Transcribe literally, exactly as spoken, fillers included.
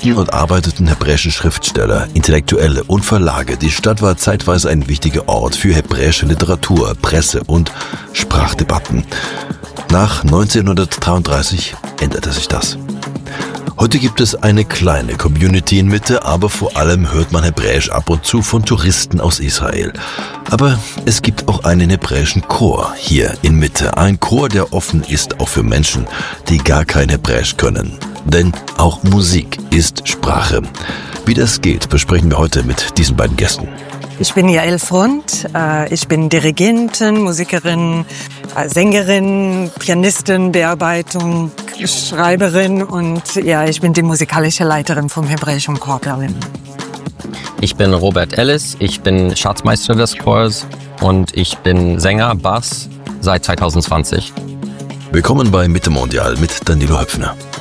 lebten und arbeiteten hebräische Schriftsteller, Intellektuelle und Verlage. Die Stadt war zeitweise ein wichtiger Ort für hebräische Literatur, Presse und Sprachdebatten. Nach neunzehnhundertdreiunddreißig änderte sich das. Heute gibt es eine kleine Community in Mitte, aber vor allem hört man Hebräisch ab und zu von Touristen aus Israel. Aber es gibt auch einen hebräischen Chor hier in Mitte. Ein Chor, der offen ist auch für Menschen, die gar kein Hebräisch können. Denn auch Musik ist Sprache. Wie das geht, besprechen wir heute mit diesen beiden Gästen. Ich bin Jael Front, ich bin Dirigentin, Musikerin, Sängerin, Pianistin, Bearbeitung, Schreiberin und ja, ich bin die musikalische Leiterin vom Hebräischen Chor Berlin. Ich bin Robert Ellis, ich bin Schatzmeister des Chors und ich bin Sänger, Bass seit zwanzig zwanzig. Willkommen bei Mitte Mondial mit Danilo Höpfner.